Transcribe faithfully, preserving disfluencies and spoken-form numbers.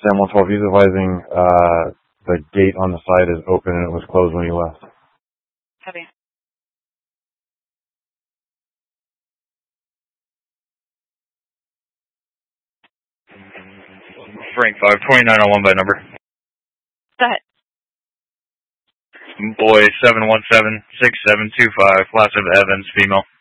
Sam one twelve, he's advising uh, the gate on the side is open and it was closed when he left. Copy. Frank five, twenty-nine oh one by number. Go ahead. Boy seven one seven, six seven two five, last of Evans, female.